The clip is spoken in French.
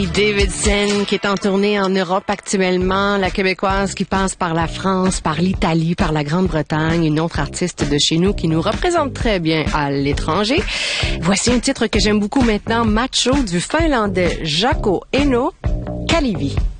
Davidson qui est en tournée en Europe actuellement, la Québécoise qui passe par la France, par l'Italie, par la Grande-Bretagne, une autre artiste de chez nous qui nous représente très bien à l'étranger. Voici un titre que j'aime beaucoup maintenant, Macho du Finlandais Jaakko Eino, Kalevi.